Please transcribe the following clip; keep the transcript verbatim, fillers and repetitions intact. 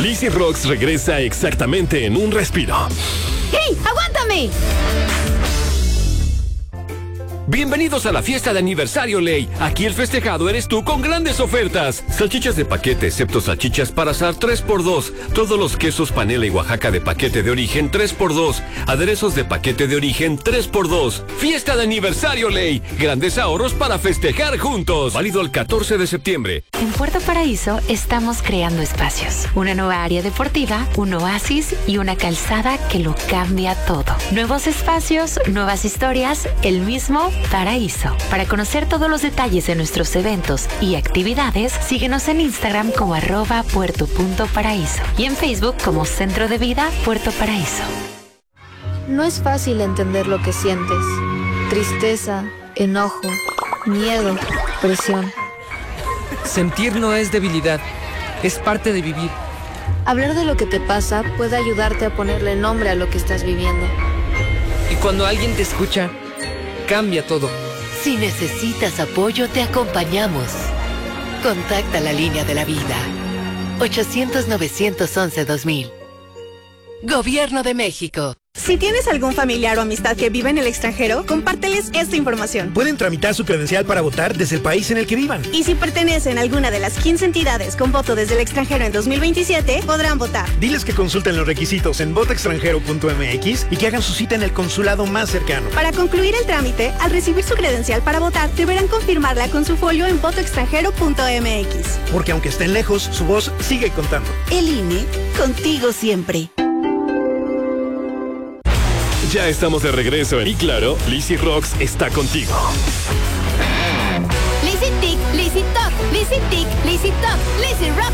Lizzie Rocks regresa exactamente en un respiro. ¡Hey! ¡Aguántame! Bienvenidos a la fiesta de aniversario Ley. Aquí el festejado eres tú con grandes ofertas. Salchichas de paquete, excepto salchichas para asar tres por dos. Todos los quesos panela y Oaxaca de paquete de origen tres por dos. Aderezos de paquete de origen tres por dos. Fiesta de aniversario Ley. Grandes ahorros para festejar juntos. Válido el catorce de septiembre. En Puerto Paraíso estamos creando espacios. Una nueva área deportiva, un oasis y una calzada que lo cambia todo. Nuevos espacios, nuevas historias, el mismo Paraíso. Para conocer todos los detalles de nuestros eventos y actividades, síguenos en Instagram como arroba puerto.paraíso y en Facebook como Centro de Vida Puerto Paraíso. No es fácil entender lo que sientes. Tristeza, enojo, miedo, presión. Sentir no es debilidad, es parte de vivir. Hablar de lo que te pasa puede ayudarte a ponerle nombre a lo que estás viviendo. Y cuando alguien te escucha, cambia todo. Si necesitas apoyo, te acompañamos. Contacta la línea de la vida. ochocientos, novecientos once, dos mil. Gobierno de México. Si tienes algún familiar o amistad que vive en el extranjero, compárteles esta información. Pueden tramitar su credencial para votar desde el país en el que vivan. Y si pertenecen a alguna de las quince entidades con voto desde el extranjero en dos mil veintisiete, podrán votar. Diles que consulten los requisitos en voto extranjero punto m x y que hagan su cita en el consulado más cercano. Para concluir el trámite, al recibir su credencial para votar, deberán confirmarla con su folio en voto extranjero punto m x. Porque aunque estén lejos, su voz sigue contando. El I N E, contigo siempre. Ya estamos de regreso y claro, Lizzie Rocks está contigo. Lizzie Tic, Lizzie Talk, Lizzie Tic, Lizzie Talk, Lizzie Rock